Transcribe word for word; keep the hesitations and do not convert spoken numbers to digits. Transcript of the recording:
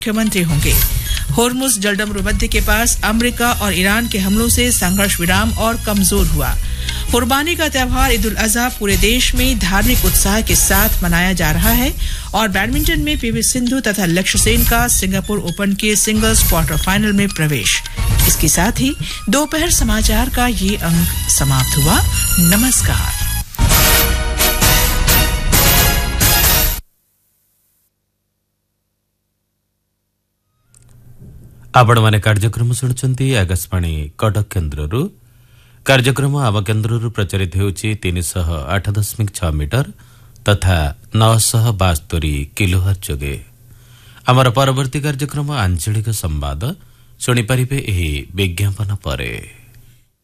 मुख्यमंत्री होंगे। होर्मुज जलडमरू मध्य के पास अमेरिका और ईरान के हमलों से संघर्ष विराम और कमजोर हुआ। कुर्बानी का त्योहार ईद उल अजहा पूरे देश में धार्मिक उत्साह के साथ मनाया जा रहा है। और बैडमिंटन में पीवी सिंधु तथा लक्ष्य सेन का सिंगापुर ओपन के सिंगल्स क्वार्टर फाइनल में प्रवेश। इसके साथ ही दोपहर समाचार का ये अंक समाप्त हुआ। नमस्कार। आपण माने कार्यक्रम शुणुचंती आकाशवाणी कटक केन्द्ररू। कार्यक्रम आम केन्द्ररू प्रचारित हेउची तीन सौ आठ दशमिक छह मीटर तथा नौ सौ बास्तरी किलोहर्ट्ज जोगे। आमर परवर्ती कार्यक्रम आंचलिक संवाद शुणिपारिबे एही विज्ञापन परे।